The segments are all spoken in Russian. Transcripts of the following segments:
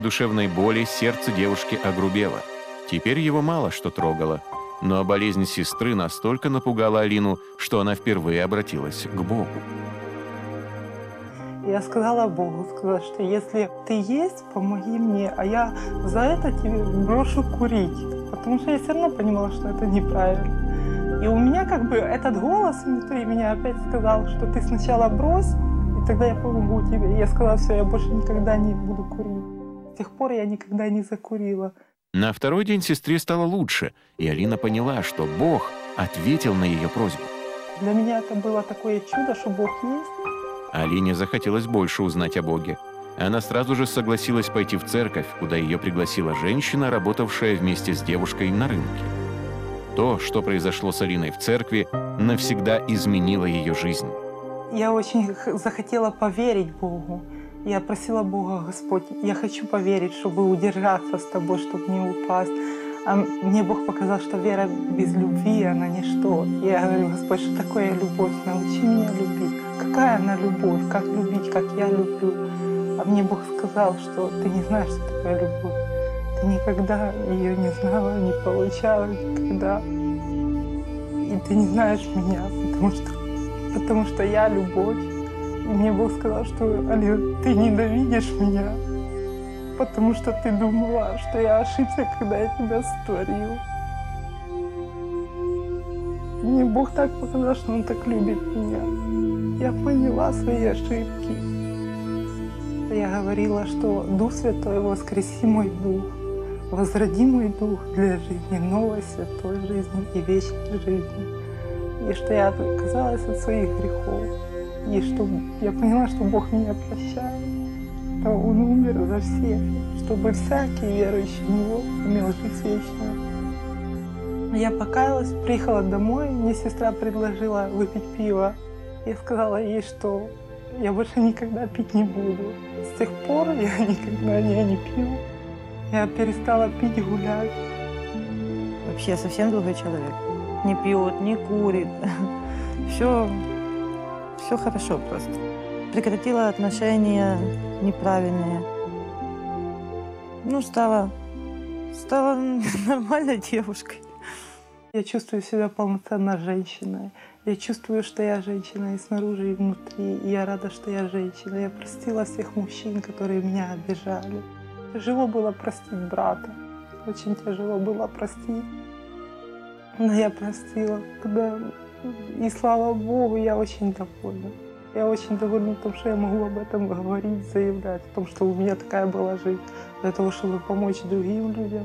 Душевной боли сердце девушки огрубело. Теперь его мало что трогало. Но болезнь сестры настолько напугала Алину, что она впервые обратилась к Богу. Я сказала Богу, сказала, что если ты есть, помоги мне, а я за это тебе брошу курить. Потому что я все равно понимала, что это неправильно. И у меня как бы этот голос внутри меня опять сказал, что ты сначала брось, и тогда я помогу тебе. И я сказала, все, я больше никогда не буду курить. С тех пор я никогда не закурила. На второй день сестре стало лучше, и Алина поняла, что Бог ответил на ее просьбу. Для меня это было такое чудо, что Бог есть. Алине захотелось больше узнать о Боге. Она сразу же согласилась пойти в церковь, куда ее пригласила женщина, работавшая вместе с девушкой на рынке. То, что произошло с Алиной в церкви, навсегда изменило ее жизнь. Я очень захотела поверить Богу. Я просила Бога, Господь, я хочу поверить, чтобы удержаться с Тобой, чтобы не упасть. А мне Бог показал, что вера без любви, она ничто. Я говорю, Господь, что такое любовь? Научи меня любить. Какая она любовь? Как любить, как я люблю? А мне Бог сказал, что ты не знаешь, что такое любовь. Ты никогда ее не знала, не получала никогда. И ты не знаешь меня, потому что я любовь. И мне Бог сказал, что, Алина, ты ненавидишь меня, потому что ты думала, что я ошибся, когда я тебя створил. Мне Бог так показал, что Он так любит меня. Я поняла свои ошибки. Я говорила, что Дух Святой, воскреси мой дух, возроди мой дух для жизни, новой святой жизни и вечной жизни. И что я отказалась от своих грехов. И что я поняла, что Бог меня прощает. Что Он умер за всех, чтобы всякий верующий в Него имел жизнь вечную. Я покаялась, приехала домой, мне сестра предложила выпить пиво. Я сказала ей, что я больше никогда пить не буду. С тех пор я никогда не пью. Я перестала пить и гулять. Вообще совсем другой человек. Не пьет, не курит. Все хорошо просто. Прекратила отношения неправильные. Стала нормальной девушкой. Я чувствую себя полноценной женщиной. Я чувствую, что я женщина и снаружи, и внутри. И я рада, что я женщина. Я простила всех мужчин, которые меня обижали. Тяжело было простить брата. Очень тяжело было простить. Но я простила. И слава Богу, я очень довольна. Я очень довольна тем, что я могу об этом говорить, заявлять, о том, что у меня такая была жизнь, для того, чтобы помочь другим людям.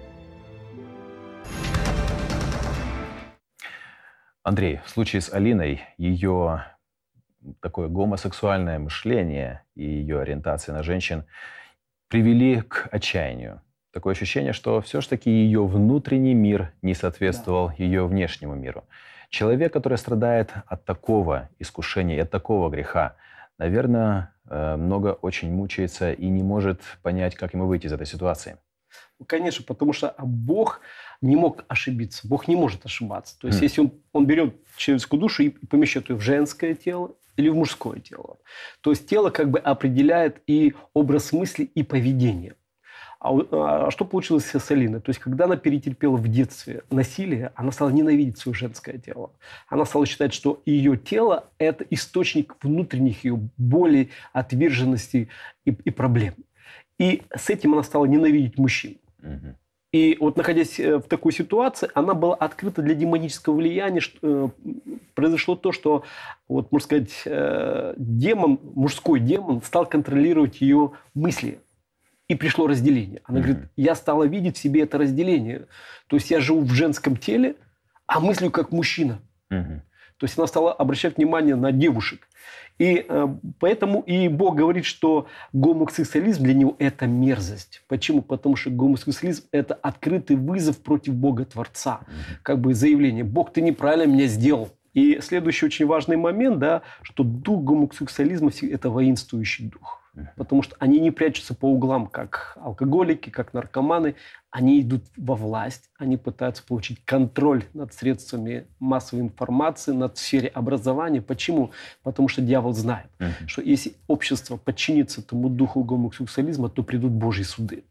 Андрей, в случае с Алиной, ее такое гомосексуальное мышление и ее ориентация на женщин привели к отчаянию. Такое ощущение, что все-таки ее внутренний мир не соответствовал ее внешнему миру. Человек, который страдает от такого искушения, от такого греха, наверное, много очень мучается и не может понять, как ему выйти из этой ситуации. Конечно, потому что Бог не мог ошибиться. Бог не может ошибаться. То есть, если он берет человеческую душу и помещает ее в женское тело или в мужское тело, то есть тело как бы определяет и образ мысли, и поведение. А что получилось с Алиной? То есть, когда она перетерпела в детстве насилие, она стала ненавидеть свое женское тело. Она стала считать, что ее тело – это источник внутренних ее болей, отверженности и проблем. И с этим она стала ненавидеть мужчин. И вот, находясь в такой ситуации, она была открыта для демонического влияния. Произошло то, что, вот, можно сказать, мужской демон стал контролировать ее мысли. И пришло разделение. Она говорит, я стала видеть в себе это разделение. То есть я живу в женском теле, а мыслю как мужчина. То есть она стала обращать внимание на девушек. И поэтому и Бог говорит, что гомосексуализм для него – это мерзость. Почему? Потому что гомосексуализм – это открытый вызов против Бога-творца. Как бы заявление «Бог, ты неправильно меня сделал». И следующий очень важный момент, да, что дух гомосексуализма – это воинствующий дух. Потому что они не прячутся по углам, как алкоголики, как наркоманы. Они идут во власть, они пытаются получить контроль над средствами массовой информации, над сферой образования. Почему? Потому что дьявол знает, что если общество подчинится тому духу гомосексуализма, то придут Божьи суды.